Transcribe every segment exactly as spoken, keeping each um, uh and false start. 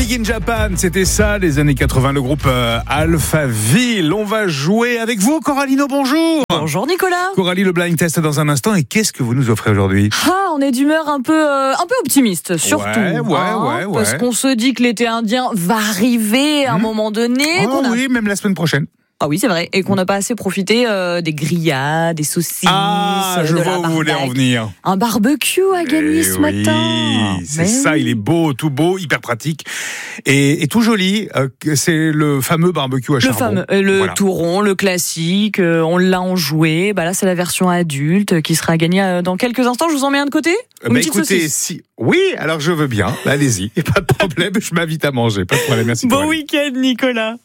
Big in Japan, c'était ça, les années quatre-vingts, le groupe euh, Alphaville. On va jouer avec vous, Coralino, bonjour. Bonjour Nicolas. Coralie, le blind test dans un instant. Et qu'est-ce que vous nous offrez aujourd'hui? Ah, on est d'humeur un peu, euh, un peu optimiste, surtout. Ouais, ouais, hein, ouais, ouais. Parce qu'on se dit que l'été indien va arriver à un mmh. moment donné. Oh qu'on a... oui, même la semaine prochaine. Ah oui, c'est vrai. Et qu'on n'a pas assez profité euh, des grillades, des saucisses. Ah, je de vois la où vous voulez en venir. Un barbecue à gagner Eh ce oui, matin. c'est Mais ça, oui. il est beau, tout beau, hyper pratique et, et tout joli. Euh, c'est le fameux barbecue à Le charbon. fameux, euh, le Voilà. tout rond, le classique, euh, on l'a enjoué. Bah là, c'est la version adulte euh, qui sera à gagner euh, dans quelques instants. Je vous en mets un de côté. Euh, Une bah, petite écoutez, saucisse. si oui, alors je veux bien. Allez-y, pas de problème, je m'invite à manger, pas de problème. Merci. Bon Coralie. week-end, Nicolas.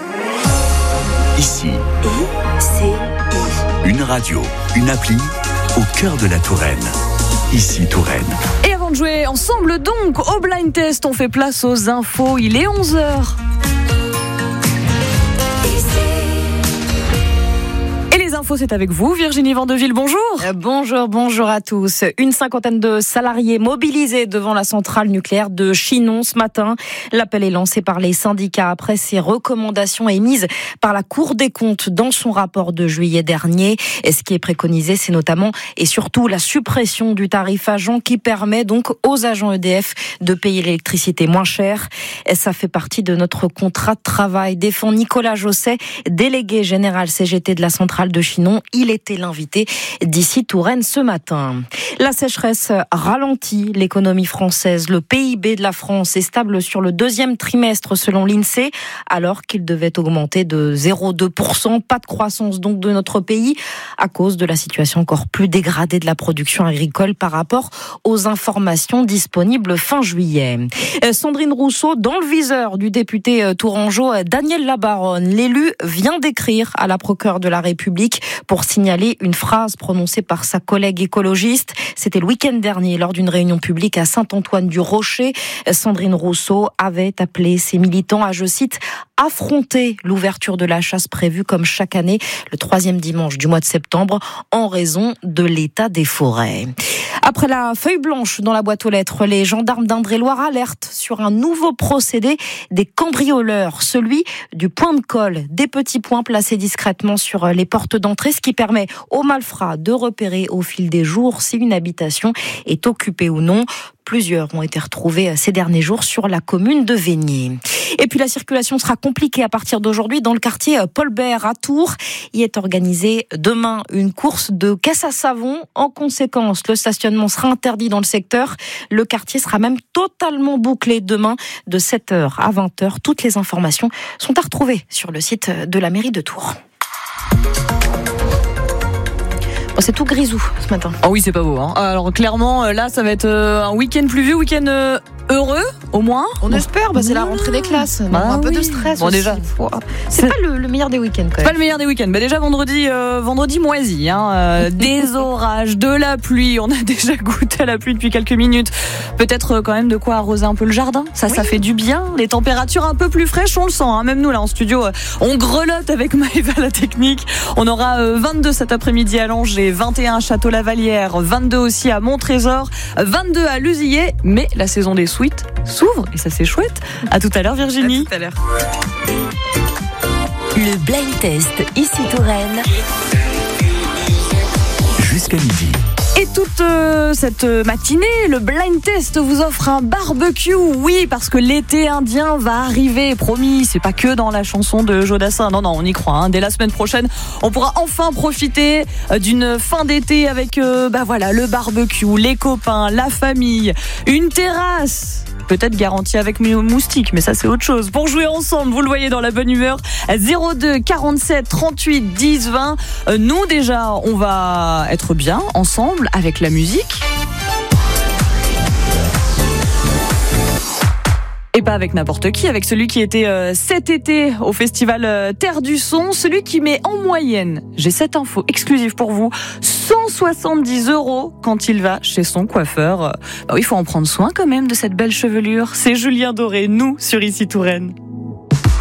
Ici, I C I. une radio, une appli au cœur de la Touraine. Ici Touraine. Et avant de jouer ensemble donc au blind test, on fait place aux infos. Il est onze heures. Et les infos, c'est avec vous, Virginie Vandeville. Bonjour. Euh, Bonjour, bonjour à tous. Une cinquantaine de salariés mobilisés devant la centrale nucléaire de Chinon ce matin. L'appel est lancé par les syndicats après ces recommandations émises par la Cour des comptes dans son rapport de juillet dernier. Et ce qui est préconisé, c'est notamment et surtout la suppression du tarif agent qui permet donc aux agents E D F de payer l'électricité moins cher. Et ça fait partie de notre contrat de travail, défend Nicolas Josset, délégué général C G T de la centrale de Chinon. Il était l'invité d'ici Touraine ce matin. La sécheresse ralentit l'économie française. Le P I B de la France est stable sur le deuxième trimestre selon l'INSEE, alors qu'il devait augmenter de zéro virgule deux pour cent. Pas de croissance donc de notre pays à cause de la situation encore plus dégradée de la production agricole par rapport aux informations disponibles fin juillet. Sandrine Rousseau, dans le viseur du député tourangeau Daniel Labaronne. L'élu vient d'écrire à la procureure de la République pour signaler une phrase prononcée par sa collègue écologiste. C'était le week-end dernier lors d'une réunion publique à Saint-Antoine-du-Rocher. Sandrine Rousseau avait appelé ses militants à, je cite, affronter l'ouverture de la chasse prévue comme chaque année le troisième dimanche du mois de septembre en raison de l'état des forêts. Après la feuille blanche dans la boîte aux lettres, les gendarmes d'Indre-et-Loire alertent sur un nouveau procédé des cambrioleurs, celui du point de colle, des petits points placés discrètement sur les portes d'entrée, ce qui permet aux malfrats de repérer au fil des jours si une habitation est occupée ou non. Plusieurs ont été retrouvés ces derniers jours sur la commune de Vaignier. Et puis la circulation sera compliquée à partir d'aujourd'hui dans le quartier Paul Bert à Tours. Il est organisé demain une course de caisse à savon. En conséquence, le stationnement sera interdit dans le secteur. Le quartier sera même totalement bouclé demain de sept heures à vingt heures. Toutes les informations sont à retrouver sur le site de la mairie de Tours. Oh, c'est tout grisou ce matin. Oh oui, c'est pas beau. Hein. Alors clairement, là, ça va être un week-end pluvieux, week-end euh, heureux, au moins. On espère, bah, c'est la rentrée des classes. Bah, un peu oui. de stress Bon, aussi. déjà. C'est pas le, le meilleur des week-ends quand C'est même. pas le meilleur des week-ends. Bah déjà vendredi, euh, vendredi moisi, hein, euh, des orages, de la pluie. On a déjà goûté à la pluie depuis quelques minutes. Peut-être euh, quand même de quoi arroser un peu le jardin. Ça, oui. Ça fait du bien. Les températures un peu plus fraîches, on le sent. Hein. Même nous là en studio, euh, on grelotte avec Maëva la technique. On aura euh, vingt-deux cet après-midi à Langeais, vingt et un à Château-Lavallière, vingt-deux aussi à Montrésor, vingt-deux à Lusillet. Mais la saison des sweets s'ouvre et ça c'est chouette. À tout à l'heure Virginie. À tout à l'heure. Le blind test ici Touraine. Jusqu'à midi. Et toute euh, cette matinée, le blind test vous offre un barbecue. Oui, parce que l'été indien va arriver, promis. C'est pas que dans la chanson de Jodassin. Non, non, on y croit. Hein. Dès la semaine prochaine, on pourra enfin profiter d'une fin d'été avec, euh, bah voilà, le barbecue, les copains, la famille, une terrasse. Peut-être garantie avec moustique, mais ça c'est autre chose. Pour jouer ensemble, vous le voyez dans la bonne humeur, zéro deux quarante-sept trente-huit dix vingt. Nous déjà, on va être bien ensemble avec la musique. Et pas avec n'importe qui, avec celui qui était euh, cet été au festival euh, Terre du Son, celui qui met en moyenne, j'ai cette info exclusive pour vous, cent soixante-dix euros quand il va chez son coiffeur. Euh, bah oui, il faut en prendre soin quand même de cette belle chevelure. C'est Julien Doré, nous, sur Ici Touraine.